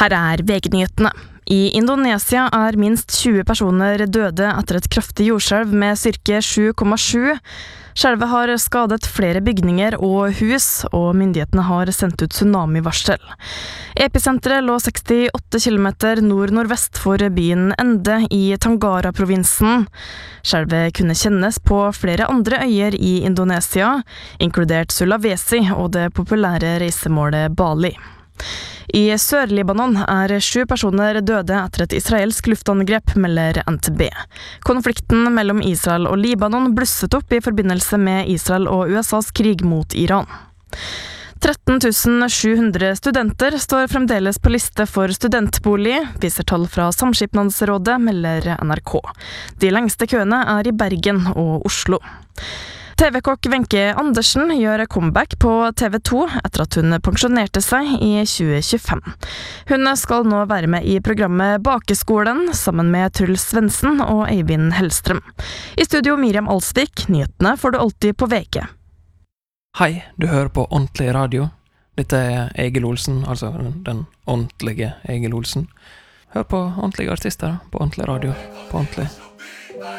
Her VG-nyhetene. I Indonesia minst 20 personer døde etter et kraftig jordskjelv med styrke 7,7. Skjelvet har skadet flere bygninger og hus, og myndighetene har sendt ut tsunamivarsel. Episenteret lå 68 kilometer nord-nordvest for byen Ende i Tanggara-provinsen. Skjelvet kunne kjennes på flere andre øyer i Indonesia, inkludert Sulawesi og det populære reisemålet Bali. I Sør-Libanon 7 personer døde etter et israelsk luftangrep, melder NTB. Konflikten mellom Israel og Libanon blusset opp i forbindelse med Israel og USAs krig mot Iran. 13 700 studenter står fremdeles på liste for studentbolig, viser tall fra Samskipnadsrådet, melder NRK. De lengste køene i Bergen og Oslo. TV-kokk Wenche Andersen gjør comeback på TV 2 etter at hun pensjonerte seg i 2025. Hun skal nå være med i programmet Bakeskolen sammen med Truls Svendsen og Eivind Hellstrøm. I studio Miriam Alsvik, nyhetene får du alltid på VG. Hei, du hører på Ordentlig Radio. Dette Egil Olsen, altså den ordentlige Egil Olsen. Hør på ordentlige artister på Ordentlig Radio, på Ordentlig.